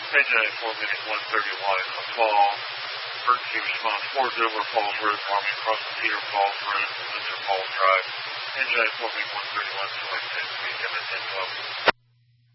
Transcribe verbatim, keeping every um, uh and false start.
Mayday four minute one thirty-one, a fall. Emergency response four zero Falls Road, Army across the Cedar Falls Road, Windsor Falls Drive. Mayday four minute one thirty-one, select ten, please, M S N twelve.